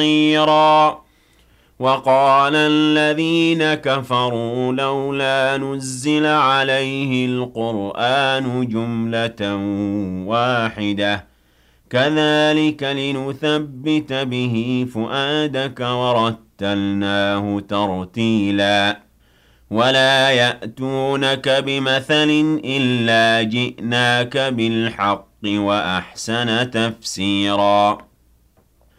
نصيرا وقال الذين كفروا لولا نزل عليه القرآن جملة واحدة كذلك لنثبت به فؤادك ورتلناه ترتيلا ولا يأتونك بمثل إلا جئناك بالحق وأحسن تفسيرا